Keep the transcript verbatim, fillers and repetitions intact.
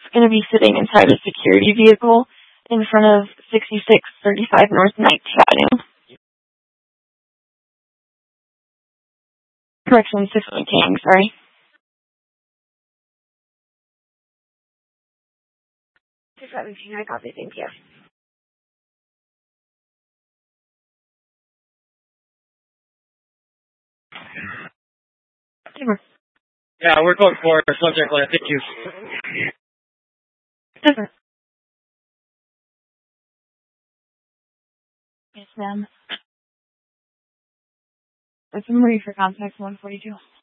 going to be sitting inside a security vehicle in front of sixty-six thirty-five North ninth Avenue. Correction, six one King, sorry. six seventeen, I copy, thank you. Super. Yeah, we're going for subject line. Thank you. Super. Yes, ma'am. It's Marie for contact one forty-two.